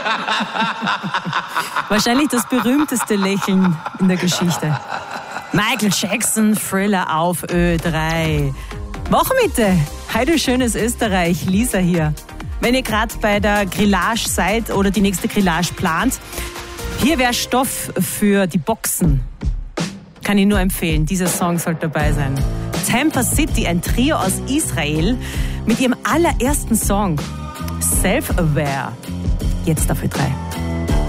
Wahrscheinlich das berühmteste Lächeln in der Geschichte. Michael Jackson, Thriller auf Ö3. Wochenmitte. Heide schönes Österreich. Lisa hier. Wenn ihr gerade bei der Grillage seid oder die nächste Grillage plant, hier wäre Stoff für die Boxen. Kann ich nur empfehlen. Dieser Song sollte dabei sein. Tampa City, ein Trio aus Israel, mit ihrem allerersten Song Self-Aware. Jetzt auf Ö3.